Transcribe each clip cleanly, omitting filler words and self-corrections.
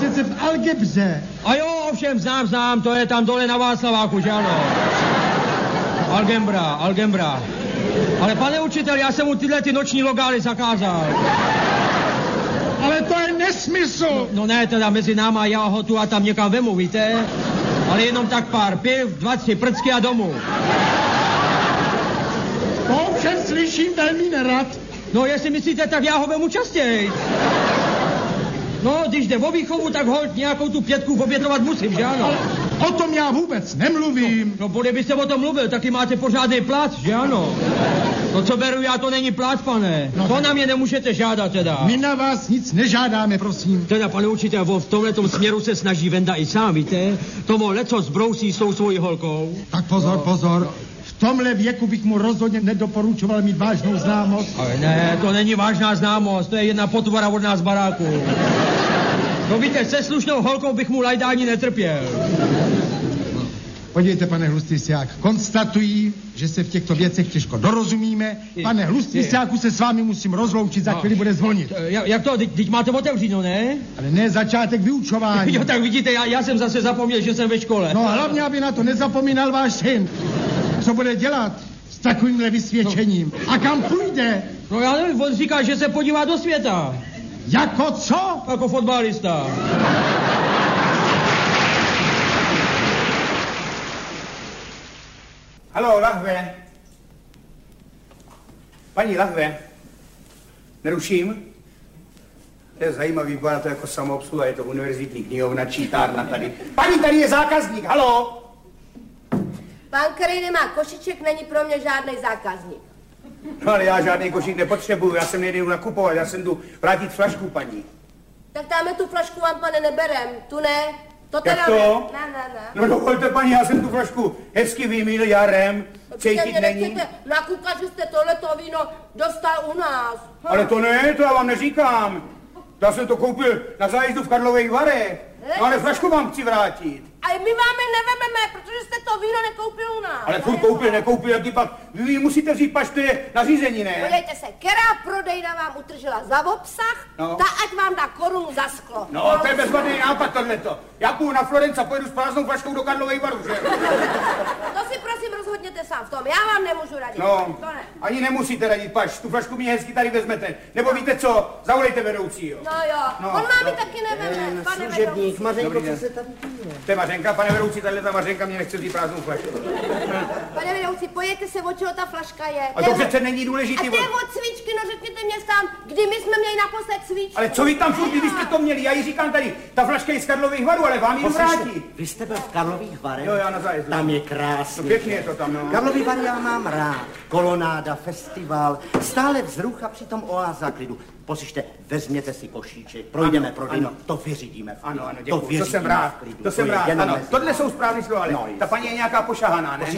přece v algebře. A jo, ovšem, znám, to je tam dole na Václaváku, že ano. Algebra. Ale pane učitel, já jsem mu tyhle ty noční logály zakázal. Ale to je nesmysl. No ne, teda mezi náma, já ho tu a tam někam vemu, víte? Ale jenom tak pár piv, 2-3 prcky a domů. To ovšem slyším velmi nerad. No, jestli myslíte, tak já ho vemu častěji. No, když jde o výchovu, tak holt nějakou tu 5 obětovat musím, že ano? Ale o tom já vůbec nemluvím. No, kdybyste o tom mluvil, taky máte pořádný plat, že ano? To, co beru já, to není plat, pane. No, to na mě nemůžete žádat, teda. My na vás nic nežádáme, prosím. Teda, pane učitel, v tomhletom směru se snaží Venda i sám, víte? Tomu leco zbrousí s tou svojí holkou. Tak pozor. V tomhle věku bych mu rozhodně nedoporučoval mít vážnou známost. Ale ne, to není vážná známost, to je jedna potvora od nás baráku. No víte, se slušnou holkou bych mu lajdání netrpěl. Podívejte, pane Hlustýsiák, konstatuji, že se v těchto věcech těžko dorozumíme. Pane Hlustýsiáku, se s vámi musím rozloučit, za chvíli bude zvonit. Jak to? Teď máte otevřít, no ne? Ale ne začátek vyučování. Jo, tak vidíte, já jsem zase zapomněl, že jsem ve škole. No hlavně, aby na to nezapomínal váš syn. Co bude dělat s takovýmhle vysvědčením? A kam půjde? No já nevím, on říká, že se podívá do světa. Jako co? Jako fotbalista. Haló, lahve. Paní lahve. Neruším? To je zajímavý, vypadá to jako samoobsluha, je to univerzitní knihovna, čítárna tady. Paní, tady je zákazník, haló. Pán, který nemá košiček, není pro mě žádný zákazník. No ale já žádný košík nepotřebuju, já jsem nejdu nakupovat, já jsem jdu vrátit flašku, paní. Tak dáme tu flašku vám, pane, neberem, tu ne. To teda jak to? Ne. No dovolte, paní, já jsem tu flašku hezky vymýl jarem, cítit není. Nechcete nakukat, že jste tohleto víno dostal u nás. Ale to ne, to já vám neříkám. Já jsem to koupil na zájezdu v Karlových Varech. No ale flašku vám chci vrátit. A my vám je nevememe, protože jste to víno nekoupil u nás. Ale furt nekoupil, jak pak vy musíte vzít, pač to je nařízení, ne? Podívejte se, která prodejna vám utržila za obsah, no. Ta ať vám dá korunu za sklo. No, to je bezvadný nápad tohleto. Já půjdu na Florenc a pojedu s prázdnou flaškou do Karlových Varů, že? To si prosím rozhodněte sám v tom, já vám nemůžu radit. No, to ne. Ani nemusíte radit, pač, tu flašku mi hezky tady vezmete. Nebo víte co, zavolejte vedoucího. No jo, on vám ji taky neveme, pane služebník, Mařenko, co se tady děje? Mařenka, pane vedoucí, tato Mařenka mě nechce vzít prázdnou flašku. Pane vedoucí, pojďte se, od čeho ta flaška je. A to přece není důležitý. A to je od cvičky, no řekněte mě sám, kdy my jsme měli naposled cvičku. Ale co vy tam furt, když jste to měli? Já ji říkám tady, ta flaška je z Karlových Varů, ale vám ji vrátí. Vy jste byl v Karlových Varech? Jo, já na zájezdu. Tam je krásně. No, pěkně je to tam, no. Karlovy Vary já mám rád. Kolonáda, festival, stále vzruch a přitom oáza klidu. Poslyšte, vezměte si košíček, projdeme prodejnu, to vyřídíme. Ano, děkuji, to jsem rád, ano, tohle jsou správný slova, ale no, ta paní je nějaká pošahaná, ne?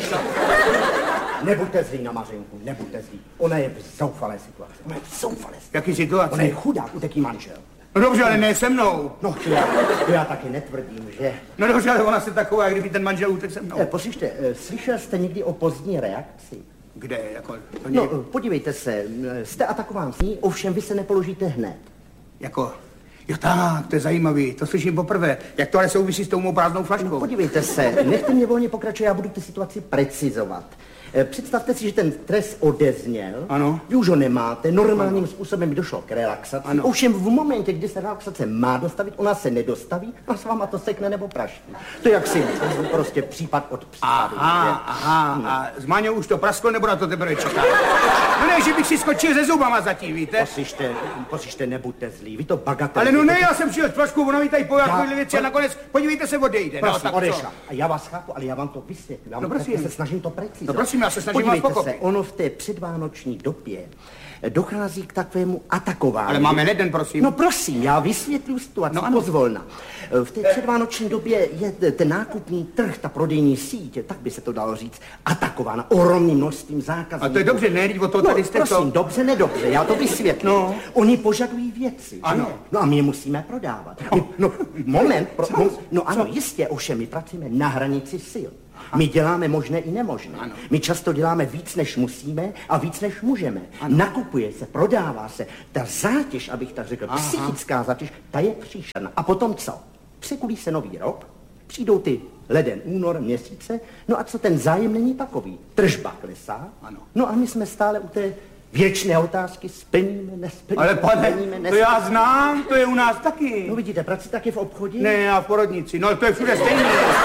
Nebuďte zlý na Mařenku, nebuďte zlý. Ona je v zoufalé situaci, Jaký situace? Ona je chudák, uteký manžel. No dobře, ale ne se mnou. No, to já taky netvrdím, že? No dobře, ale ona se taková, jak kdyby ten manžel utek se mnou. Poslyšte, slyšel jste někdy o pozdní reakci? Kde, jako? No, podívejte se, jste atakován s ní, ovšem vy se nepoložíte hned. Jako, jo tak, to je zajímavý, to slyším poprvé. Jak to ale souvisí s tou mou prázdnou flaškou? No, podívejte se, nechte mě volně pokračovat, já budu tu situaci precizovat. Představte si, že ten trest odezněl, ano. Vy už ho nemáte, normálním způsobem by došlo k relaxaci. Ano. Ovšem v momentě, kdy se relaxace má dostavit, ona se nedostaví a s váma to sekne nebo praští. To jak si prostě případ od případu. Aha, a s Máňou už to prasklo, nebo na to teprve čeká? No ne, že bych si skočil se zubama zatím, víte? Poslyšte, nebuďte zlí, vy to bagatelizujete. Ale no ne, já jsem přijel flašku, ona mi tady pojákuje věci a nakonec, podívejte se, odejde. Prosím, odešla. A já vás chápu, ale já vám to vysvětlím. Já se snažím to precizovat. No prosím, já se snažím vás pochopit. Ono v té předvánoční době dochází k takovému atakování. Ale máme leden, prosím. No prosím, já vysvětlím situaci pozvolna. V té předvánoční době je ten nákupní trh, ta prodejní síť, tak by se to dalo říct, atakována ohromným množstvím zákazníků. A to je dobře, ne? O to tady jste prosím, dobře, nedobře, já to vysvětlím. No. Oni požadují věci. Ano. No a my je musíme prodávat. Ano, jistě, ovšem my pracujeme na hranici sil. My děláme možné i nemožné. Ano. My často děláme víc, než musíme a víc, než můžeme. Ano. Nakupuje se, prodává se. Ta zátěž, abych tak řekl, psychická zátěž, ta je příšerná. A potom co? Překulí se nový rok, přijdou ty leden, únor, měsíce, no a co ten zájem není takový? Tržba klesá, ano. No a my jsme stále u té věčné otázky, splníme, nesplníme. Ale pane, to já znám, to je u nás taky. No vidíte, prací taky v obchodě? Ne, já v porodnici, no to je všude stejný.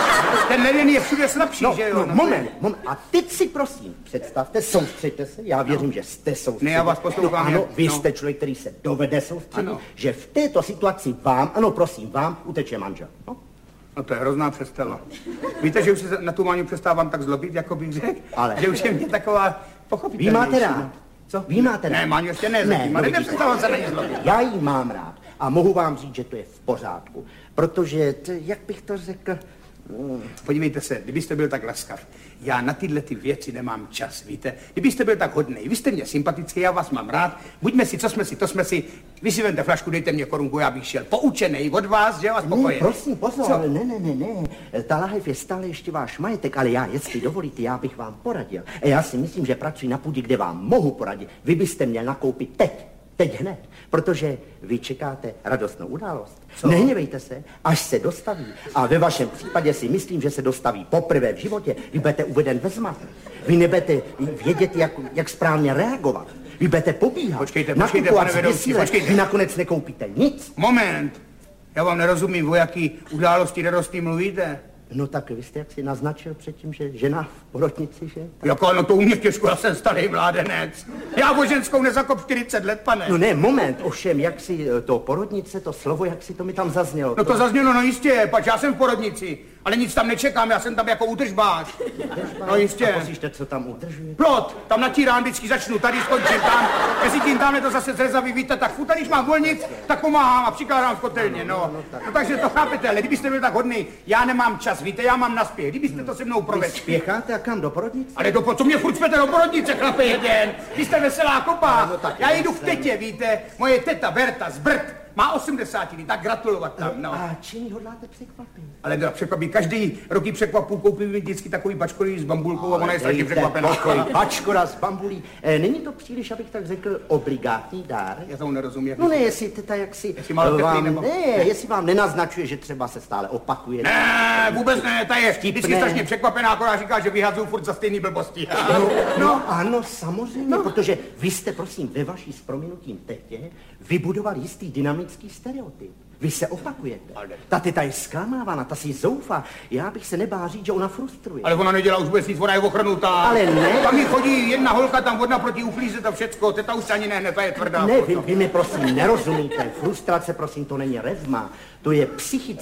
Ten leden je všude slabší, že jo? No, moment. A teď si prosím představte, soustřeďte se, já věřím, že jste soustředěni. Ne, já vás poslouchám. No, ano, vy jste člověk, který se dovede soustředit, že v této situaci vám, vám uteče manžel. No to je hrozná představa. Víte, že už se na tu Máňu přestávám tak zlobit, jako bych řekl, že už je mě taková pochopitelnější. Vy máte rád. Co? Vy máte rád. Ne, Máňu ještě nezlobím, ale nepřestávám se na ní zlobit. Já jí mám rád a mohu vám říct, že to je v pořádku, protože, jak bych to řekl... Podívejte se, kdybyste byl tak laskav, já na tyhle ty věci nemám čas, víte? Kdybyste byl tak hodnej, vy jste mě sympatický, já vás mám rád, buďme si, to jsme si, vy si vemte flašku, dejte mě korunku, já bych šel poučenej od vás, že jo, a spokojený. Ne, prosím, pozor, ne, ta lahev je stále ještě váš majetek, ale já, jestli dovolíte, já bych vám poradil. A já si myslím, že pracuji na půdě, kde vám mohu poradit. Vy byste měl nakoupit teď hned, protože vy čekáte radostnou událost. Co? Nehněvejte se, až se dostaví. A ve vašem případě si myslím, že se dostaví poprvé v životě. Vy budete uveden ve zmatek. Vy nebudete vědět, jak správně reagovat. Vy budete pobíhat. Počkejte, pane vedoucí, počkejte. Vy nakonec nekoupíte nic. Moment, já vám nerozumím, o jaký události radostný mluvíte. No tak vy jste jak si naznačil předtím, že žena v porodnici, že? Jako, no to u mě těžko, já jsem starý mládenec. Já o ženskou nezakop 40 let, pane. No ne, moment, ovšem, jak si to porodnice, to slovo, jak si to mi tam zaznělo. No to zaznělo, no jistě, pač já jsem v porodnici, ale nic tam nečekám, já jsem tam jako údržbář. No jistě. A poslyšte, co tam udržuje? Plot, tam natírám, vždycky začnu, tady skončím, tam. Mezi tím tamhle to zase zrezavý, víte, tak furt, když mám volnic, tak pomáhám a přikládám v kotelně, no takže to chápete, ale kdybyste byl tak hodný, já nemám čas, víte, já mám naspěch, kdybyste to se mnou provedli. Vy spěcháte a kam, do porodnice? Ale co mě furt spěte do porodnice, chlape jeden, vy jste veselá kopa, já jdu k tetě, víte, moje teta Berta z Brd, má 80, tak gratulovat tam, no. A čím hodláte překvapit? Ale překvapí, každý roky překvapu, koupím vždycky takový bačkolí s bambulkou a ona je strašně překvapená. Bačkola s bambulí. Není to příliš, abych tak řekl, obligátní dár? Já tomu nerozumím. No ne, jestli teta jaksi... jestli vám nenaznačuje, že třeba se stále opakuje. Ne, vůbec ne, ta je vždycky strašně překvapená, akorát říká, že vyhazují furt za stejný blbosti. No ano, samozřejmě, protože vy jste, prosím, ve vaší s prominutím tetě vybudoval jistý dynamický stereotyp. Vy se opakujete. Ta teta je zklamávána, ta si zoufá. Já bych se nebál říct, že ona frustruje. Ale ona nedělá už vůbec nic, ona je ochrnutá. Ale ne. Tam mi chodí jedna holka, tam vodna proti uklíze to všecko, teta už ani nehne, ta je tvrdá. Ne, vy mi prosím nerozumíte. Frustrace, prosím, to není revma. To je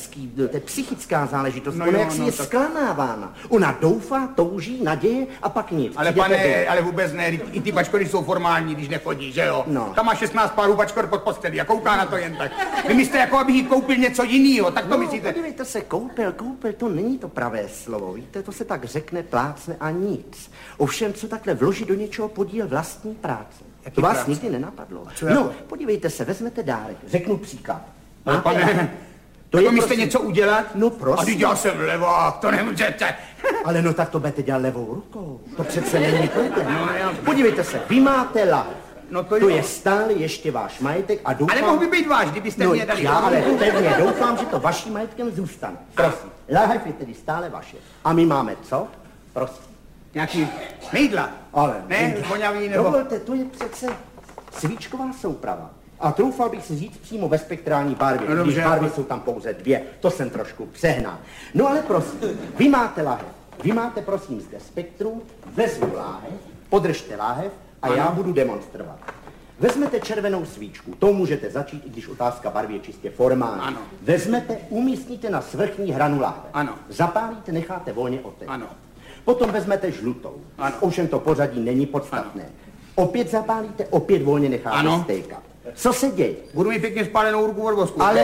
psychická záležitost. No ona jaksi je zklamávána. Ona doufá, touží, naděje a pak nic. Ale pane, ale vůbec ne, i ty bačkory jsou formální, když nechodí, že jo? No. Tam má 16 párů bačkor pod postelí a kouká na to jen tak. Vy myslíte, jako abych jí koupil něco jiného, tak to myslíte? Podívejte se, koupil, to není to pravé slovo, víte, to se tak řekne, plácne a nic. Ovšem, co takhle vložit do něčeho podíl vlastní práce. To vás nikdy nenapadlo. No, podívejte se, vezmete dárek, řeknu příklad. Ale pane, to je míste něco udělat? No prosím. A teď já jsem levák, to nemůžete. Ale no tak to budete dělat levou rukou. To přece není problém. Podívejte se, vy máte lahev. No to je stále ještě váš majetek a doufám... Ale mohl by být váš, kdybyste mě dali. Já ale pevně doufám, že to vaším majetkem zůstane. Prosím, lahev je tedy stále vaše. A my máme co? Prosím. Nějaký mejdla. Ale ne, voňavý nebo... Dovolte, to je přece svíčková souprava. A troufal bych si říct přímo ve spektrální barvě, no, když barvy jsou tam pouze 2. To jsem trošku přehnal. No ale prosím, vy máte lahev. Vy máte prosím zde spektrum, vezmu láhev, podržte láhev a já budu demonstrovat. Vezmete červenou svíčku, tou můžete začít, i když otázka barvy je čistě formální. Ano. Vezmete, umístíte na svrchní hranu láhev. Ano. Zapálíte, necháte volně otéct. Ano. Potom vezmete žlutou. Ano. Ovšem to pořadí není podstatné. Ano. Opět zapálíte, opět volně necháte stékat. Co se děje? Budu mít pěkně spálenou ruku od vosku. Ale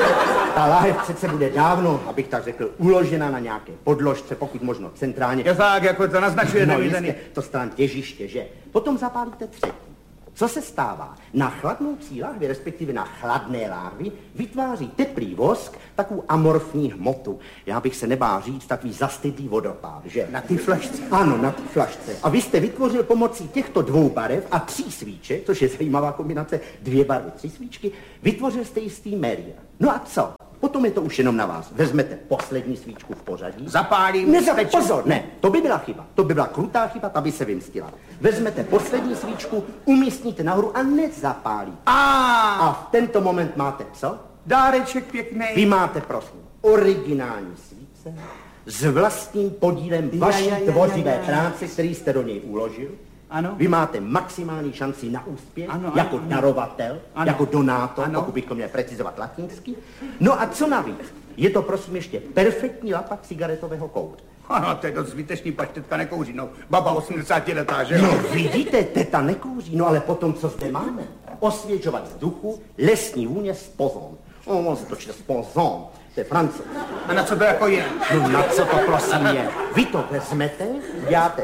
ta láhev přece bude dávno, abych tak řekl, uložena na nějaké podložce, pokud možno centrálně. Je tak, jako to naznačujete. No jistě, to stran těžiště, že? Potom zapálíte třetí. Co se stává? Na chladnoucí láhvi, respektive na chladné láhvi, vytváří teplý vosk takovou amorfní hmotu. Já bych se nebál říct takový zastydlý vodopád, že? Na té flašce? Ano, na té flašce. A vy jste vytvořil pomocí těchto 2 barev a 3 svíček, což je zajímavá kombinace, 2 barvy, 3 svíčky, vytvořil jste jistý média. No a co? Potom je to už jenom na vás. Vezmete poslední svíčku v pořadí. Zapálím. Pozor, ne, to by byla chyba. To by byla krutá chyba, ta by se vymstila. Vezmete poslední svíčku, umístíte nahoru a nezapálíte. A v tento moment máte co? Dáreček pěkný. Vy máte, prosím, originální svíce s vlastním podílem vaší tvořivé práce, který jste do něj uložil. Ano. Vy máte maximální šanci na úspěch, jako darovatel, jako donátor, pokud bychom měli precizovat latinsky. No a co navíc? Je to, prosím, ještě perfektní lapak cigaretového kouře. Ano, to je dost zbytečný, pač tetka nekouří, no. Baba 80 letá, že jo? No vidíte, teta nekouří, no ale potom, co zde máme? Osvěžovat vzduchu, lesní vůně z pozon. On se to čte z pozon, to je Francouz. A na co to jako je? No na co to prosím je? Vy to vezmete, děláte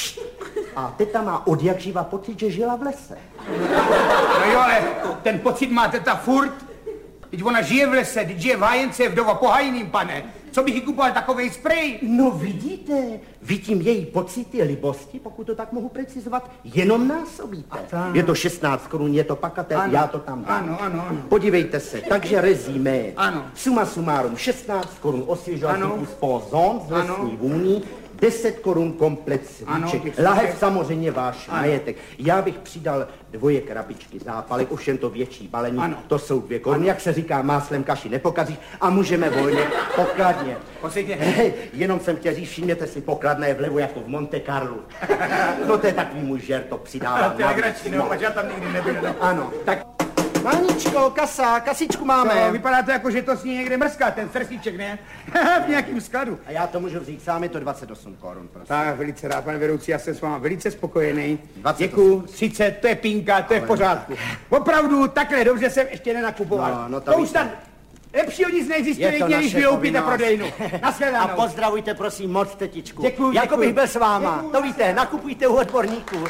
a teta má od jak živa pocit, že žila v lese. No jo, ale ten pocit má teta furt. Teď ona žije v lese, teď žije v hájence, je vdova po hajným, pane. Co bych jí kupoval takovej sprej? No vidíte, vy tím její pocity libosti, pokud to tak mohu precizovat, jenom násobíte. Je to 16 korun, je to pakatel, já to tam dám. Ano. Podívejte se, takže rezíme. Ano. Suma sumárum 16 korun osvěžovací kus pozon z lesní vůní, 10 korun komplet svíček. Lahev samozřejmě váš majetek. Já bych přidal 2 krabičky zápalek, ovšem to větší balení. Ano. To jsou 2 koruny, jak se říká, máslem kaši nepokazíš a můžeme volně pokladně. Hej, jenom jsem chtěl říct, všimněte si, pokladna je vlevo jako v Monte Carlo. No to je takový můj žert, to přidávám. To je legrační, no, já tam nikdy nebyl. Ano, tak Máničko, kasičku máme. To vypadá to jako, že to s ní někde mrská, ten srsíček, ne? V nějakým skladu. A já to můžu vzít sám, je to 28 korun, prosím. Tak, velice rád, pane vedoucí, já jsem s váma velice spokojený. Děkuju, 30, to je pínka, to je v pořádku. Opravdu, takhle dobře jsem ještě nenakupoval. No, to už tam lepšího nic neexistuje, když vyloupíte prodejnu. Nashledanou. A pozdravujte, prosím, moc tetičku. Děkuju. Jako bych byl s váma. To víte, nakupujte u odborníků.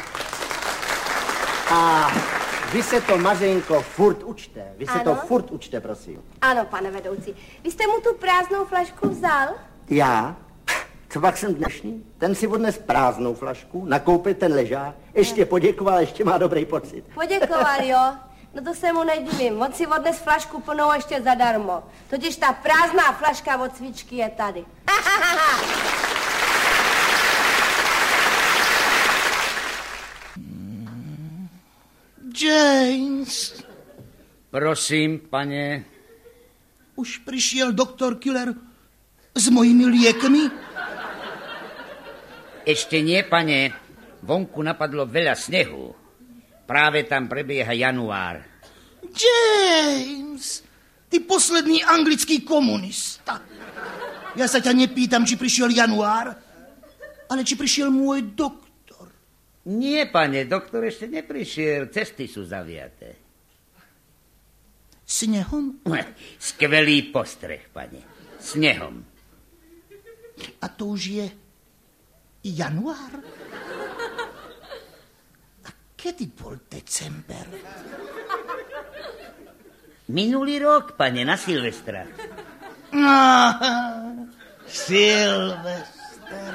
A vy se to, Mařenko, furt učte. Vy se to furt učte, prosím. Ano, pane vedoucí. Vy jste mu tu prázdnou flašku vzal? Já? Co pak jsem dnešní? Ten si odnes prázdnou flašku, nakoupil ten ležák, ještě poděkoval, ještě má dobrý pocit. Poděkoval, jo? No to se mu nedivím. On si odnes flašku plnou ještě zadarmo. Totiž ta prázdná flaška od svíčky je tady. James. Prosím, pane. Už přišel doktor Killer s mojimi liekmi? Ještě nie, pane. Vonku napadlo veľa snehu. Práve tam prebieha január. James, ty posledný anglický komunista. Ja sa ťa nepýtam, či prišiel január, ale či prišiel môj doktor. Nie, pane, doktor ešte neprišiel. Cesty sú zaviaté. Snehom? Skvelý postreh, pane. Snehom. A to už je január? A kedy bol december? Minulý rok, pane, na Silvestra. Silvester.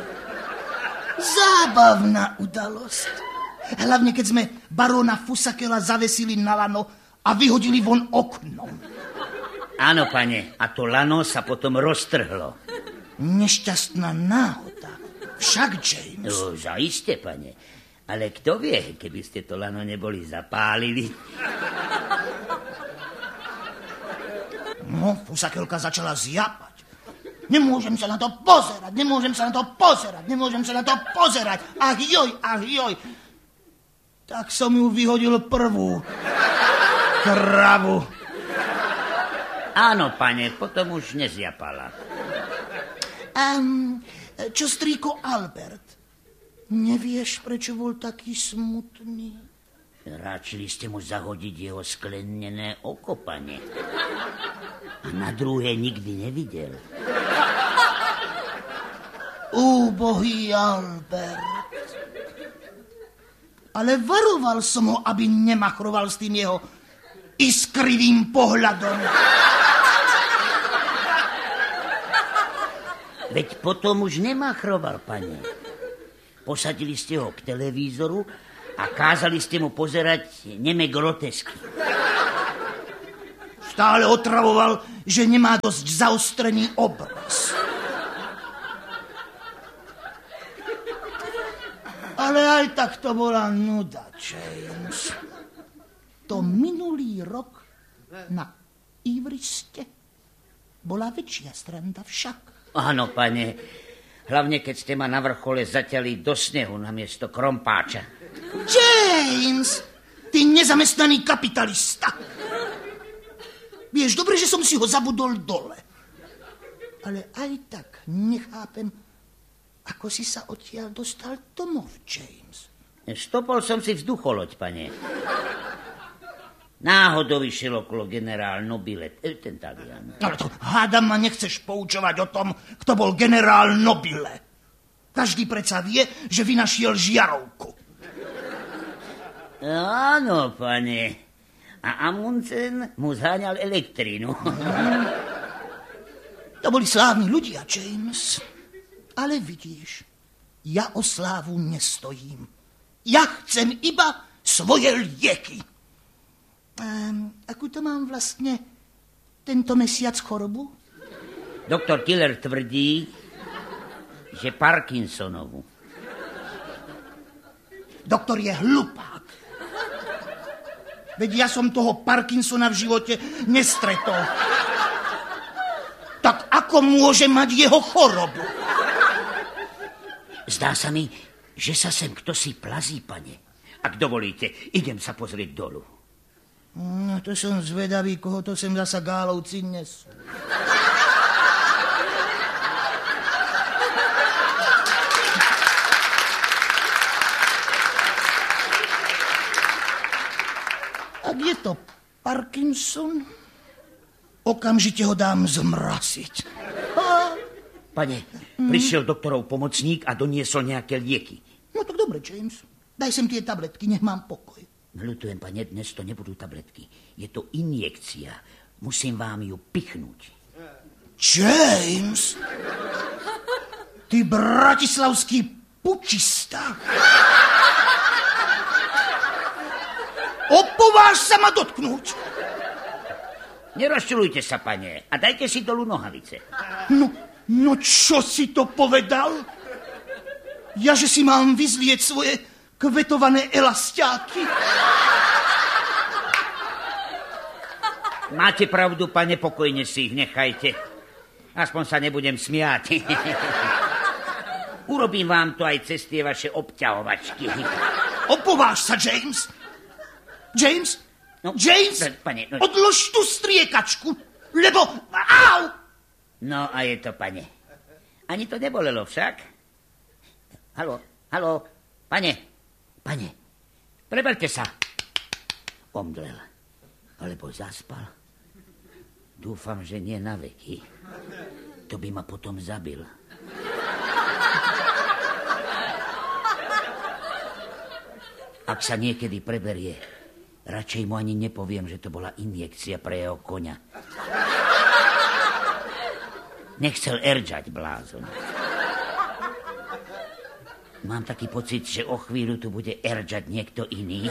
Zábavná udalosť. Hlavne, keď sme baróna Fusakela zavesili na lano a vyhodili von oknom. Áno, pane, a to lano sa potom roztrhlo. Nešťastná náhoda. Však, James. No, zaiste, pane. Ale kto vie, keby ste to lano neboli zapálili? No, Fusakelka začala zjapať. Nemôžem sa na to pozerať, nemôžem sa na to pozerať, nemôžem sa na to pozerať. Ach joj. Tak som ju vyhodil prvú kravu. Áno, pane, potom už nezjapala. Čo strýko Albert? Nevieš, prečo bol taký smutný? Ráčili ste mu zahodiť jeho sklenené oko, pane. A na druhé nikdy nevidel. Úbohý Albert. Ale varoval som ho, aby nemachroval s tým jeho iskrivým pohľadom. Veď potom už nemachroval, pane. Posadili ste ho k televízoru a kázali ste mu pozerať neme grotesky. Stále otravoval, že nemá dosť zaostrený obraz. Ale aj tak to bola nuda, James. To minulý rok na Ivriste bola väčšia sranda však. Áno, pane. Hlavne, keď ste ma na vrchole zaťali do snehu namiesto krompáča. James, ty nezamestnaný kapitalista. Vieš, dobre, že som si ho zabudol dole. Ale aj tak nechápem, ako si sa odtiaľ dostal domov, James. Stopol som si vzducholoď, pane. Náhodou išiel okolo generál Nobile, ten Talian. Ale to hádam ma nechceš poučovať o tom, kto bol generál Nobile. Každý predsa vie, že vynašiel žiarovku. Áno, pane. A Amundsen mu zháňal elektrínu. To boli slávni ľudia, James. Ale vidíš, ja o slávu nestojím. Ja chcem iba svoje lieky. Akú to mám vlastne tento mesiac chorobu? Doktor Tiller tvrdí, že Parkinsonovu. Doktor je hlupák. Veď ja som toho Parkinsona v živote nestretol. Tak ako môže mať jeho chorobu? Zdá sa mi, že sa sem kdosi plazí, pane. Ak dovolíte, idem sa pozrieť dolu. No, to som zvedavý, koho to sem zasa gálovci nesú. Ak je to Parkinson, okamžite ho dám zmraziť. Pane, prišiel doktorov pomocník a doniesol nejaké lieky. No tak dobre, James. Daj sem tie tabletky, nech mám pokoj. Vľutujem, pane, dnes to nebudú tabletky. Je to injekcia. Musím vám ju pichnúť. James! Ty bratislavský pučista! Opováž sa ma dotknúť! Nerozčulujte sa, pane, a dajte si dolu nohavice. No čo si to povedal? Ja, že si mám vyzlieť svoje kvetované elastiáky? Máte pravdu, pane, pokojne si ich nechajte. Aspoň sa nebudem smiať. Urobím vám to aj cez tie vaše obťahovačky. Opováž sa, James! James? No, James? Pane, no... Odlož tú striekačku, lebo... Au! No a je to, pane. Ani to nebolelo však. Haló, pane, preberte sa. Omdlel, alebo zaspal. Dúfam, že nie na veky. To by ma potom zabil. Ak sa niekedy preberie, radšej mu ani nepoviem, že to bola injekcia pre jeho koňa. Nechcel erdžať, blázon. Mám taký pocit, že o chvíľu tu bude erdžať niekto iný.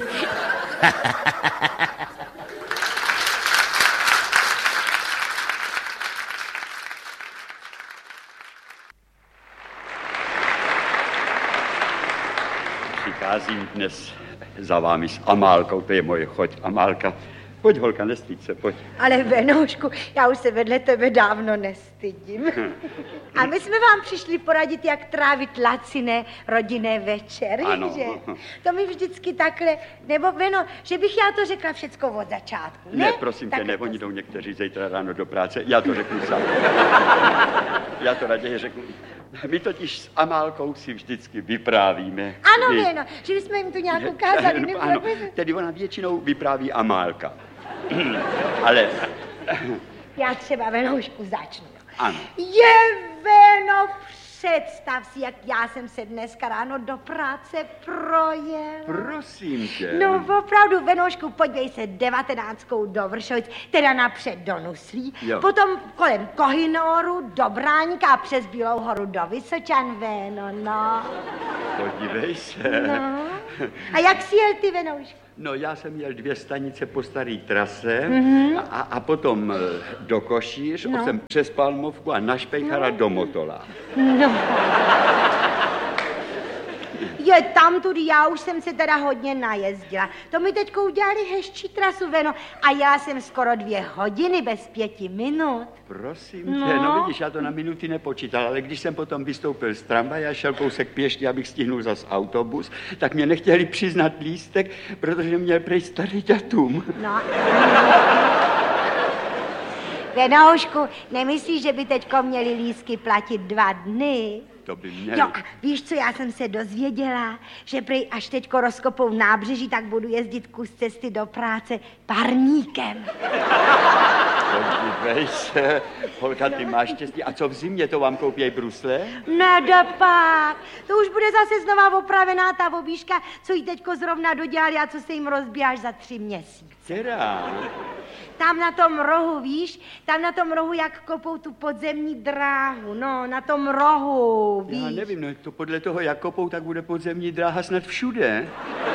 Přicházím dnes za vámi s Amálkou, to je moje choď. Amálka, pojď, holka, nestýď se, pojď. Ale Venoušku, já už se vedle tebe dávno nestydím. A my jsme vám přišli poradit, jak trávit laciné rodinné večery, ano. Že? To mi vždycky takhle, nebo Veno, že bych já to řekla všecko od začátku, ne? Ne, prosím tě, ne, oni jdou někteří zítra ráno do práce, já to řeknu sám. Já to raději řeknu. My totiž s Amálkou si vždycky vyprávíme. Ano, Veno, že jsme jim tu nějak ukázali. No, ano, tedy ona většinou vypráví Amálka. Ale... Já třeba, Venoušku, začnu. Ano. Je, Veno, představ si, jak já jsem se dneska ráno do práce projel. Prosím tě. No opravdu, Venoušku, podívej se 19 do Vršovic, teda napřed do Nuslí, jo. Potom kolem Kohinoru, do Bráníka a přes Bílou horu do Vysočan, Veno, no. Podívej se. No. A jak si jel ty, Venoušku? No, já jsem měl 2 stanice po staré trase a potom do Košíř, jsem přes Palmovku a na Špejchara do Motola. No. Je tam tudy, já už jsem se teda hodně najezdila. To mi teďko udělali hezčí trasu, Veno, a já jsem skoro 2 hodiny bez 5 minut. Prosím tě, no vidíš, já to na minuty nepočítal, ale když jsem potom vystoupil z tramvaje a šel kousek pěšky, abych stihnul zas autobus, tak mě nechtěli přiznat lístek, protože měl prej starý datum. No. Venoušku, nemyslíš, že by teďko měli lístky platit 2 dny? To by měli. Jo, a víš co, já jsem se dozvěděla, že prej až teďko rozkopou nábřeží, tak budu jezdit kus cesty do práce parníkem. Podívej se, holka, ty máš štěstí. A co v zimě, to vám koupěj brusle? Nedopak, to už bude zase znova opravená ta obíška, co jí teďko zrovna dodělali a co se jim rozbije až za 3 měsíce. Která? Tam na tom rohu, víš, tam na tom rohu, jak kopou tu podzemní dráhu, no, na tom rohu, víš. Já nevím, no to podle toho, jak kopou, tak bude podzemní dráha snad všude.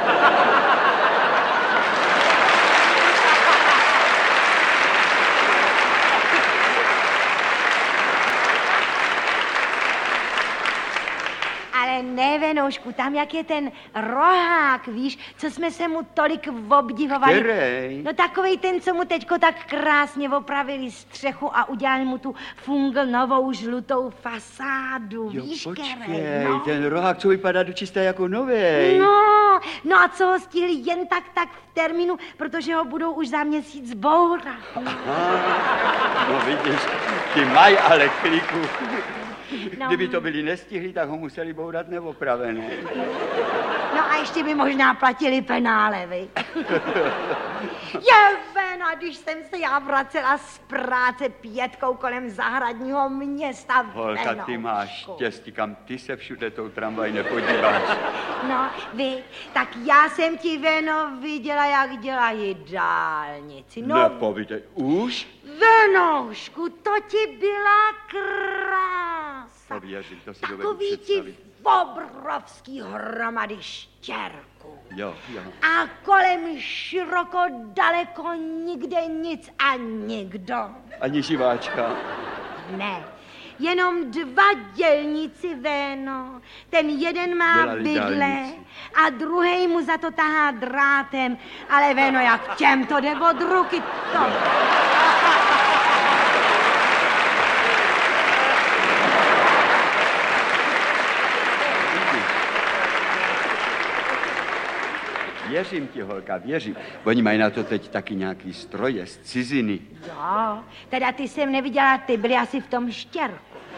Ale ne, Venoušku, tam jak je ten rohák, víš, co jsme se mu tolik obdivovali. Který? No takovej ten, co mu teďko tak krásně opravili střechu a udělali mu tu fungl novou žlutou fasádu, Jo, víš, počkej, no. ten rohák, co vypadá dočisté jako novej. No a co ho stihli jen tak v termínu, protože ho budou už za měsíc bourat. No vidíš, ty mají ale kliku. No. Kdyby to byli nestihli, tak ho museli bourat neopravené. No a ještě by možná platili penále, vy. Je Vena, když jsem se já vracela z práce 5 kolem zahradního města. Holka, ty máš štěstí, kam ty se všude tou tramvaj nepodíváš. No, vy, tak já jsem ti, Veno, viděla, jak dělají dálnici. No, nepovídej, už? Venoušku, to ti byla krása. To věřím, to si dovedu takový představit. ti obrovský hromady štěrků. Jo. A kolem široko, daleko, nikde nic a nikdo. Ani živáčka. Ne, jenom 2 dělníci, Véno. Ten jeden má Dělali bydle dálnici. a druhej mu za to tahá drátem. Ale Véno, jak těm to jde od ruky, to... Věřím ti, holka, věřím. Oni mají na to teď taky nějaký stroje z ciziny. Jo, teda ty jsem neviděla, ty byly asi v tom štěrku.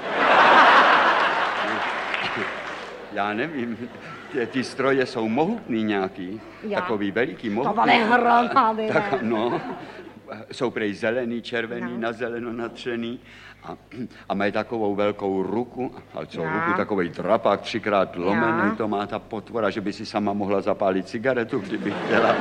Já nevím, ty stroje jsou mohutný nějaký, takový veliký, mohutný. To byly hromady, tak, no, jsou prej zelený, červený, na zeleno natřený a mají takovou velkou ruku, a co ruku, takovej drapák 3x lomený, to má ta potvora, že by si sama mohla zapálit cigaretu, kdyby chtěla.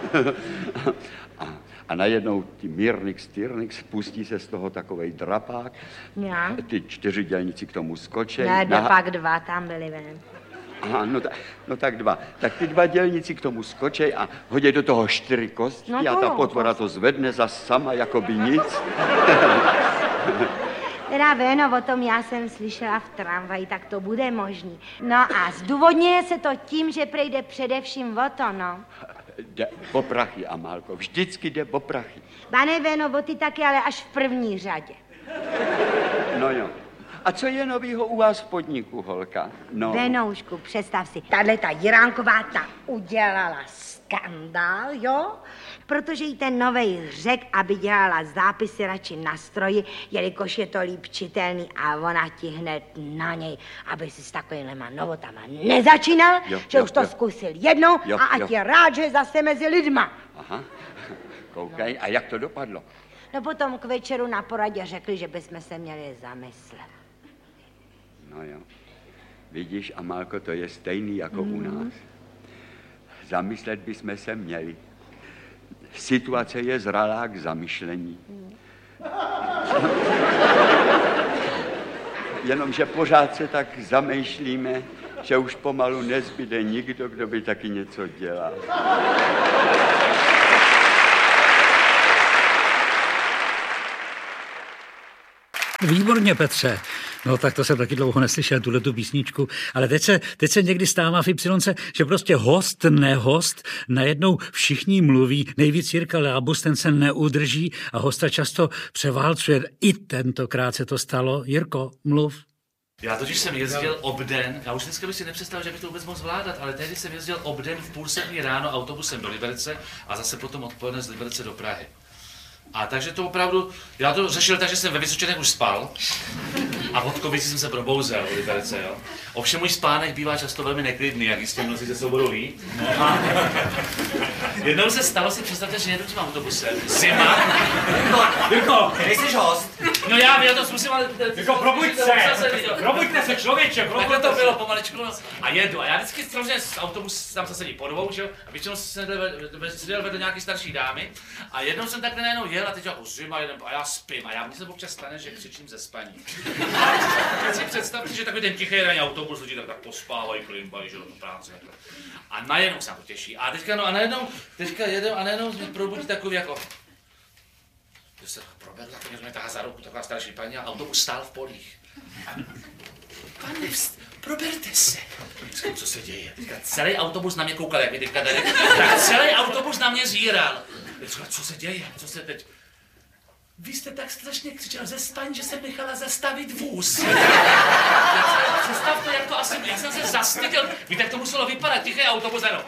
A najednou ty Myrnix, pustí se z toho takovej drapák, ty 4 dělníci k tomu skočej. Ne, pak 2 tam byli, ven. Aha, no tak 2. Tak ty 2 dělníci k tomu skočej a hodí do toho 4 kostky a ta potvora to zvedne zas sama, jako by nic. Teda Véno, o tom já jsem slyšela v tramvaji, tak to bude možný. No a zdůvodňuje se to tím, že prejde především o to, no. Jde o prachy, Amálko, vždycky jde o prachy. Pane Véno, o ty taky, ale až v první řadě. No jo. A co je novýho u vás v podniku, holka? No. Venoušku, představ si, tahleta Jiránková ta udělala skandál, jo? Protože jí ten novej řekl, aby dělala zápisy radši na stroji, jelikož je to líp čitelný a ona ti hned na něj, aby si s takovýhlema novotama nezačínal, že už to zkusil jednou a ať je rád, že je zase mezi lidma. Aha, koukej, a jak to dopadlo? No potom k večeru na poradě řekli, že bychom se měli zamyslet. No jo, vidíš, Amálko, to je stejný jako u nás. Zamyslet bychom se měli. Situace je zralá k zamyšlení. Jenomže pořád se tak zamýšlíme, že už pomalu nezbyde nikdo, kdo by taky něco dělal. Výborně, Petře. No tak to jsem taky dlouho neslyšel, tuhletu písničku, ale teď se někdy stává v Y, že prostě host, nehost, najednou všichni mluví, nejvíc Jirka Lábus, ten se neudrží a hosta často převálcuje. I tentokrát se to stalo. Jirko, mluv. Já totiž jsem jezdil obden, já už dneska bych si nepředstavil, že bych to vůbec mohl zvládat, ale tehdy jsem jezdil obden v 6:30 ráno autobusem do Liberce a zase potom odpoledne z Liberce do Prahy. A takže to opravdu, já to řešil tak, že jsem ve Vysočanech už spal a v Hodkovici jsem se probouzel v Liberce, jo. Ovšem můj spánek bývá často velmi neklidný, jak jistě mnozí ze souboru ví. A jednou se stalo, si představte, že jedu tím autobusem, zima. Jirko, nejsi host? No já to zkusím, ale... Jirko, probuďte se, člověče, takhle to bylo pomaličku, no. A jedu. A já vždycky samozřejmě autobus tam se sedí po dvou, že jo, a většinou seděl vedle nějaký starší dámy. A jednou jsem takhle najednou jel a teď jako zima jedem a já spím. A mně se občas stane, že křičím ze spaní. A teď si představte, že takový ten tichý ranní autobus, lidi tak pospávají, klimbají, že jo, do práce. A najednou se na to těší. A teďka jedem a najednou mě probudí takový jako... Že se proběhla, to mě tahá za ruku, taková starší paní a autobus stál v polích. Pane, proberte se. Říkám, co se děje? Teďka celý autobus na mě koukal, jak mi teďka tady. Tak celý autobus na mě zíral. Říkám, co se děje? Co se teď... Vy jste tak strašně křičel ze spaní, že jsem nechala zastavit vůz. Představte, jak to asi, jak jsem se zastyděl. Víte, jak to muselo vypadat, tichý autobus, ano.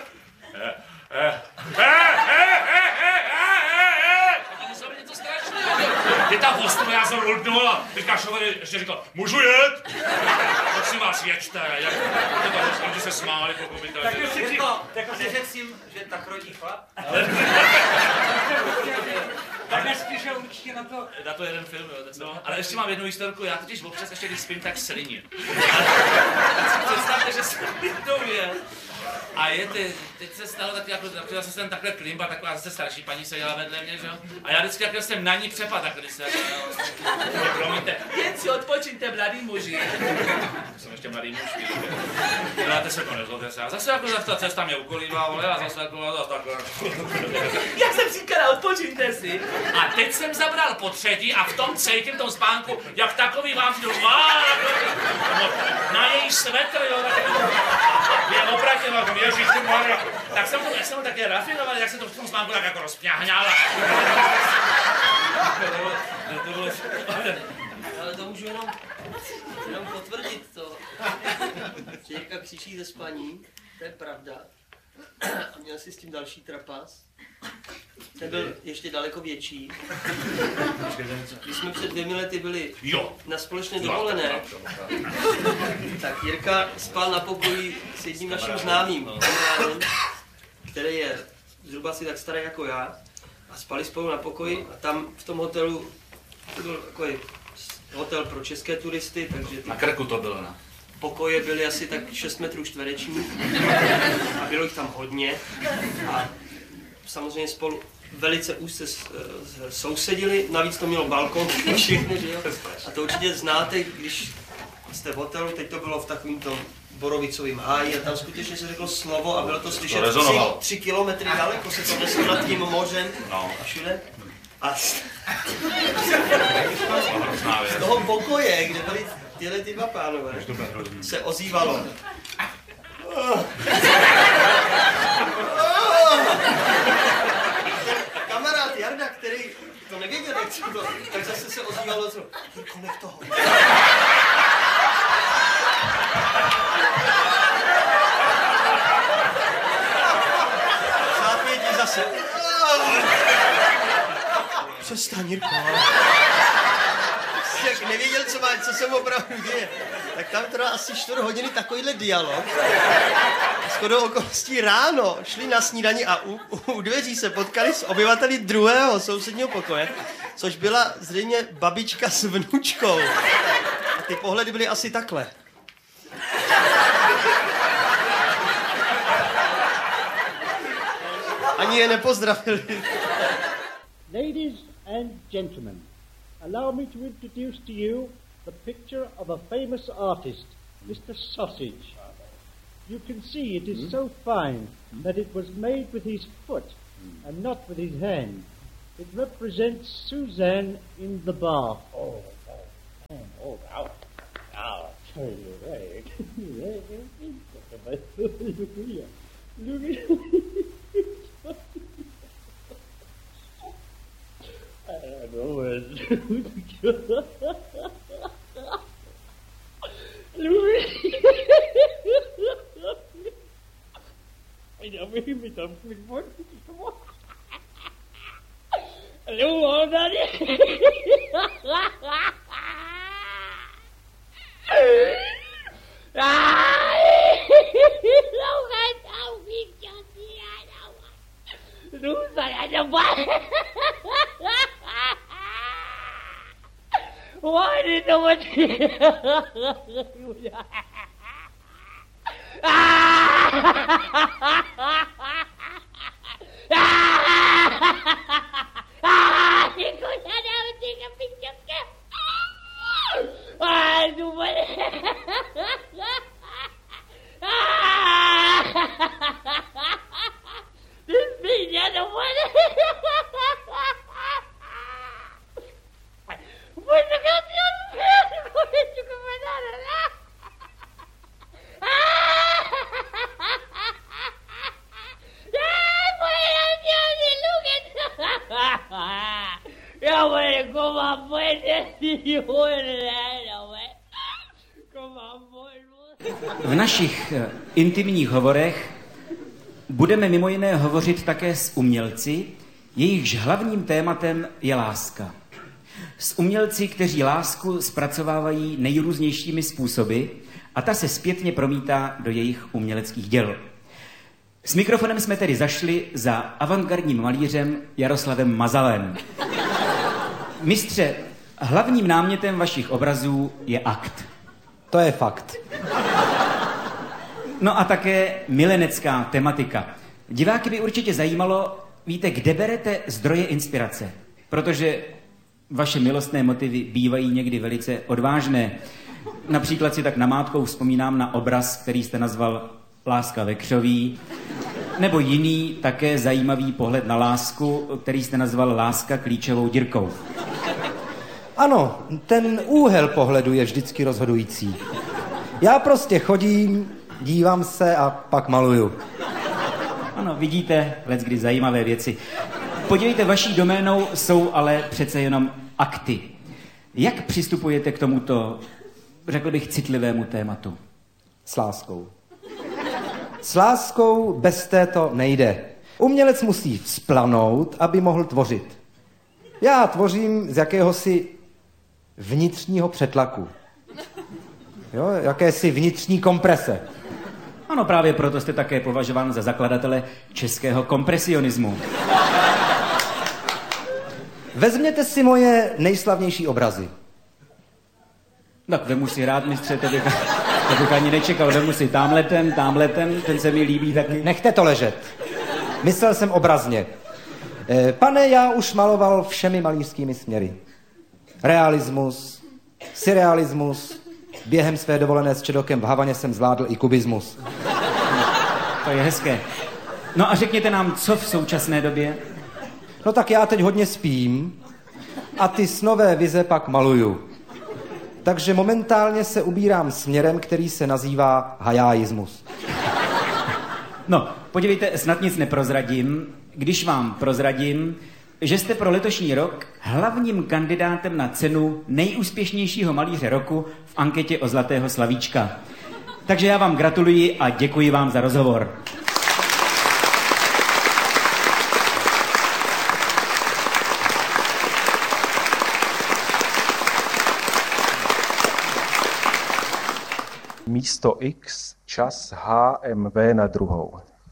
To muselo být něco strašného. Je ta vostra, já jsem ulpnul a teďka šofer ještě říkal, můžu jet? Tak si vás ječte, jak to se smáli, pochopitelně. Tak si řekl si, že tak rodí chlap? Tak nespíše určitě na to. Na to jeden film, jo. No. Ale ještě mám jednu historku, já totiž občas ještě když spím, tak sliním. Představte, že jsem jednou jel. A teď se stalo taky, jako zase jsem takhle klimba, taková zase starší paní seděla vedle mě, že jo? A já vždycky jako jsem na ní přepad, takhle když se promiňte, jen si odpočiňte, mladý muži. Jsem ještě mladý muž, děláte se to, nezlobte se. A zase jako ta cesta mě ukolívala, ale a zase takhle. Já jsem říkala, odpočiňte si. A teď jsem zabral po třetí a v tom cítím, v tom spánku, jak takový vám jdu, na její svetr, jo, je opratě, ježišmarja. Tak jsem to také rafinovaný, jak se to v tom spánku tak jako rozpňahňala. Ale to můžu jenom potvrdit to. Že Jirka křičí ze spaní, to je pravda. A měl si s tím další trapas. Ten byl ještě daleko větší. Když jsme před 2 lety byli na společné dovolené, tak Jirka spal na pokoji s jedním naším známým, který je zhruba si tak starý jako já. A spali spolu na pokoji a tam v tom hotelu, to byl takový hotel pro české turisty, takže... Na Krku to bylo, ne? Pokoje byly asi tak 6 metrů čtverečních a bylo jich tam hodně a samozřejmě spolu velice úzce sousedili, navíc to mělo balkon, všechno, že jo? A to určitě znáte, když jste v hotelu, teď to bylo v takovým tom borovicovým háji a tam skutečně se řeklo slovo a bylo to slyšet 3 kilometry daleko, se to neslo nad tím mořem a všude. A z toho pokoje, kde byly tyhle ty dva pánové, se ozývalo. Kamarád Jarda, který to nevěděl, tak zase se ozývalo, co Jirko, nech toho. Zápětí zase. Přestaň, Jirko. Jak nevěděl, co se opravdu děje. Tak tam teda asi 4 hodiny takovýhle dialog. Shodou okolností ráno šli na snídani a u dveří se potkali s obyvateli druhého sousedního pokoje, což byla zřejmě babička s vnučkou. A ty pohledy byly asi takhle. Ani je nepozdravili. Ladies and gentlemen, allow me to introduce to you the picture of a famous artist, Mr. Sausage. you can see it is so fine that it was made with his foot and not with his hand. It represents Suzanne in the bar. Oh, now, turn you right. Look here. Look here. I don't know where it's Why did no one V našich intimních hovorech budeme mimo jiné hovořit také s umělci, jejichž hlavním tématem je láska. S umělci, kteří lásku zpracovávají nejrůznějšími způsoby a ta se zpětně promítá do jejich uměleckých děl. S mikrofonem jsme tedy zašli za avantgardním malířem Jaroslavem Mazalem. Mistře, hlavním námětem vašich obrazů je akt. To je fakt. No a také milenecká tematika. Diváky by určitě zajímalo, víte, kde berete zdroje inspirace, protože vaše milostné motivy bývají někdy velice odvážné. Například si tak namátkou vzpomínám na obraz, který jste nazval Láska ve křoví, nebo jiný také zajímavý pohled na lásku, který jste nazval Láska klíčovou dírkou. Ano, ten úhel pohledu je vždycky rozhodující. Já prostě chodím, dívám se a pak maluju. Ano, vidíte, leckdy zajímavé věci. Podívejte, vaší doménou jsou ale přece jenom akty. Jak přistupujete k tomuto, řekl bych, citlivému tématu? S láskou. S láskou bez této nejde. Umělec musí vzplanout, aby mohl tvořit. Já tvořím z jakéhosi vnitřního přetlaku. Jo, jakési vnitřní komprese. Ano, právě proto jste také považován za zakladatele českého kompresionismu. Vezměte si moje nejslavnější obrazy. Tak vemu si rád, mistře, to bych ani nečekal. Vemu si tamhle ten se mi líbí taky. Nechte to ležet. Myslel jsem obrazně. Pane, já už maloval všemi malířskými směry. Realismus, surrealismus, během své dovolené s Čedokem v Havaně jsem zvládl i kubismus. To je hezké. No a řekněte nám, co v současné době? No tak já teď hodně spím a ty snové vize pak maluju. Takže momentálně se ubírám směrem, který se nazývá hajáismus. No, podívejte, snad nic neprozradím, když vám prozradím, že jste pro letošní rok hlavním kandidátem na cenu nejúspěšnějšího malíře roku v anketě o Zlatého slavíčka. Takže já vám gratuluji a děkuji vám za rozhovor. Místo X, čas HMV na druhou.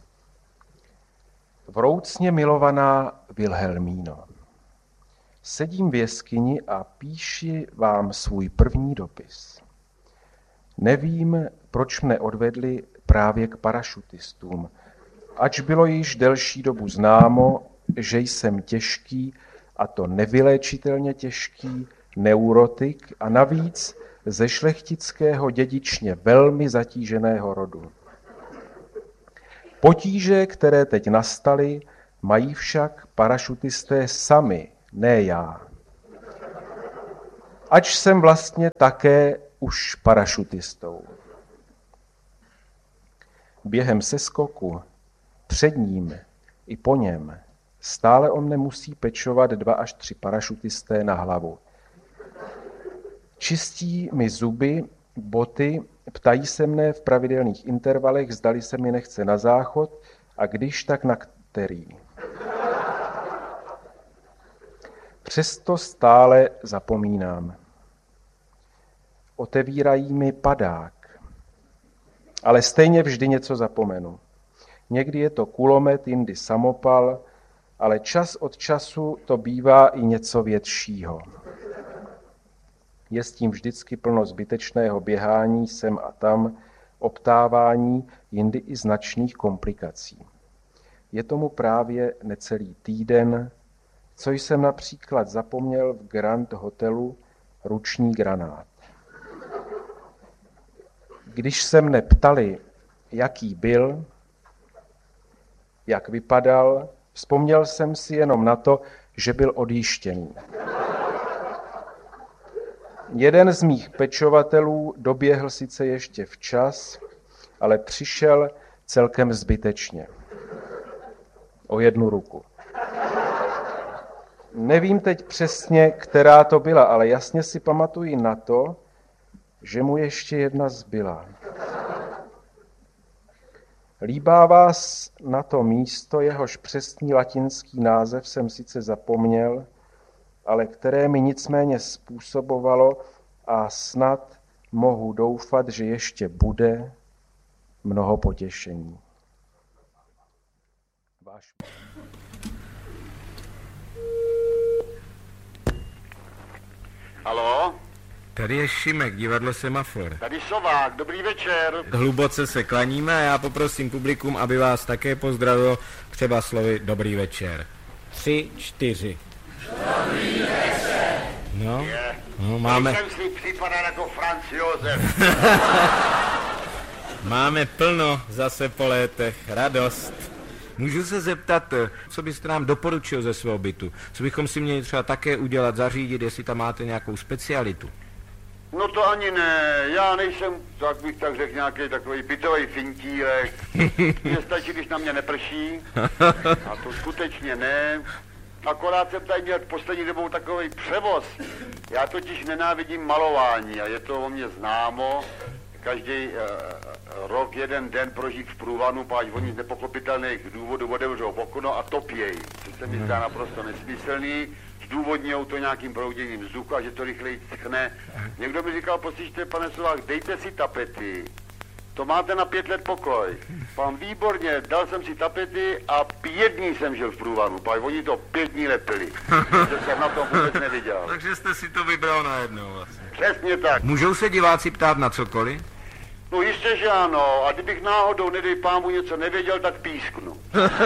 Vroucně milovaná Vilhelmíno, sedím v jeskyni a píši vám svůj první dopis. Nevím, proč mne odvedli právě k parašutistům, ač bylo již delší dobu známo, že jsem těžký, a to nevyléčitelně těžký, neurotik a navíc ze šlechtického dědičně velmi zatíženého rodu. Potíže, které teď nastaly, mají však parašutisté sami, ne já. Ač jsem vlastně také už parašutistou. Během seskoku, před ním i po něm, stále o mne musí pečovat 2 až 3 parašutisté na hlavu. Čistí mi zuby, boty, ptají se mne v pravidelných intervalech, zdali se mi nechce na záchod a když, tak na který. Přesto stále zapomínám. Otevírají mi padák, ale stejně vždy něco zapomenu. Někdy je to kulomet, jindy samopal, ale čas od času to bývá i něco většího. Je s tím vždycky plno zbytečného běhání sem a tam, obtávání, jindy i značných komplikací. Je tomu právě necelý týden, co jsem například zapomněl v Grand Hotelu ruční granát. Když se mne ptali, jaký byl, jak vypadal, vzpomněl jsem si jenom na to, že byl odjištěný. Jeden z mých pečovatelů doběhl sice ještě včas, ale přišel celkem zbytečně. O 1 ruku. Nevím teď přesně, která to byla, ale jasně si pamatuji na to, že mu ještě 1 zbyla. Líbá vás na to místo, jehož přesný latinský název jsem sice zapomněl, ale které mi nicméně způsobovalo a snad mohu doufat, že ještě bude mnoho potěšení. Váš... Haló? Tady je Šimek, divadlo Semafor. Tady Sovák, dobrý večer. Hluboce se klaníme a já poprosím publikum, aby vás také pozdravilo třeba slovy dobrý večer. 3, 4. Dobrý večer. No, máme... Jsem si připadal jako Franz Josef. Máme plno zase po létech, radost. Můžu se zeptat, co byste nám doporučil ze svého bytu? Co bychom si měli třeba také udělat, zařídit, jestli tam máte nějakou specialitu? No to ani ne, já nejsem, tak bych tak řekl, nějaký takový bytový fintírek. Mně stačí, když na mě neprší, a to skutečně ne. Akorát jsem tady měl poslední dobou takový převoz. Já totiž nenávidím malování a je to o mě známo. Každý rok 1 den prožít v průvanu, páč oni z nepochopitelných důvodů otevřou okno a topějí. Což se mi zdá naprosto nesmyslný. Zdůvodňujou to nějakým prouděním vzduchu a že to rychleji schne. Někdo mi říkal, poslyšte, pane Sovák, dejte si tapety. To máte na 5 let pokoj. Pan výborně, dal jsem si tapety a 5 dní jsem žil v průvanu. Páč oni to 5 dní lepili. Takže jsem na tom vůbec neviděl. Takže jste si to vybral najednou vlastně. Přesně tak. Můžou se diváci ptát na cokoliv? No jistě, že ano. A kdybych náhodou, nedej pámu, něco nevěděl, tak písknu.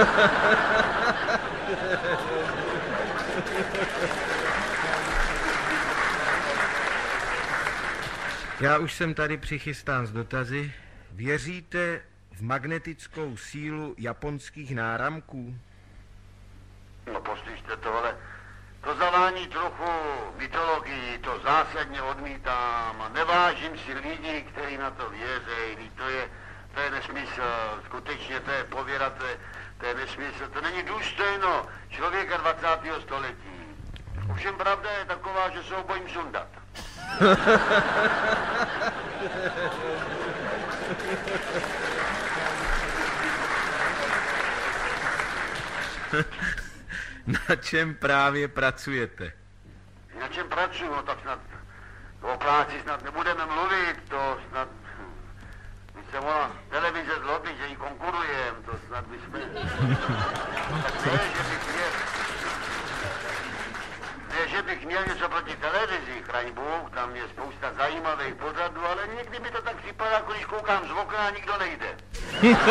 Já už jsem tady přichystán s dotazy. Věříte v magnetickou sílu japonských náramků? No poslyšte tohle. To zavání trochu mytologii, to zásadně odmítám a nevážím si lidí, kteří na to věří. To je nesmysl, skutečně to je pověra, to je nesmysl, to není důstojno člověka 20. století. Ovšem pravda je taková, že se ho bojím sundat. Na čem právě pracujete? Na čem pracuju? No tak snad o práci snad nebudeme mluvit, to snad... Když se ona televize zlobí, že jí konkurujem, to snad bychom... Tak ne, že bych měl něco proti televizi, chraň Bůh, tam je spousta zajímavých pořadů, ale někdy mi to tak připadá, když koukám z okna a nikdo nejde.